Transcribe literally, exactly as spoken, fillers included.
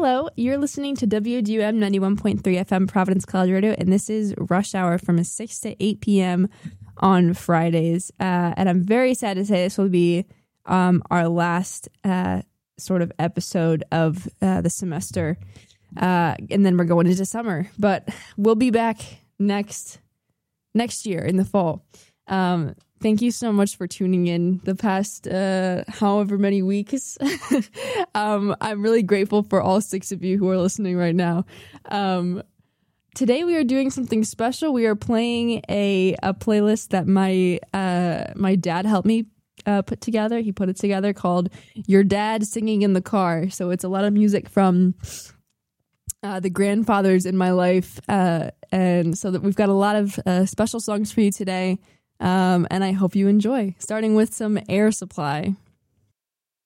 Hello, you're listening to W D U M ninety-one point three F M Providence College Radio, and this is Rush Hour from six to eight p.m. on Fridays. Uh, and I'm very sad to say this will be um, our last uh, sort of episode of uh, the semester, uh, and then we're going into summer. But we'll be back next next year in the fall. Um, thank you so much for tuning in the past uh, however many weeks. um, I'm really grateful for all six of you who are listening right now. Um, today we are doing something special. We are playing a, a playlist that my uh, my dad helped me uh, put together. He put it together called Your Dad Singing in the Car. So it's a lot of music from uh, the grandfathers in my life. Uh, and so that we've got a lot of uh, special songs for you today. Um, and I hope you enjoy, starting with some Air Supply.